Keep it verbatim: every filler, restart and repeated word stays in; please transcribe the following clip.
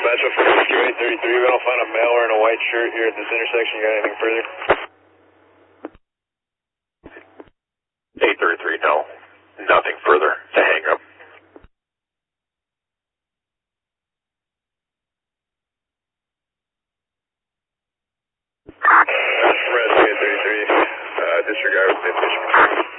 dispatch up for rescue eight thirty-three. We don't find a male wearing a white shirt here at this intersection. You got anything further? eight thirty-three, no. Nothing further. To hang up. Rescue eight thirty-three. Uh, disregard with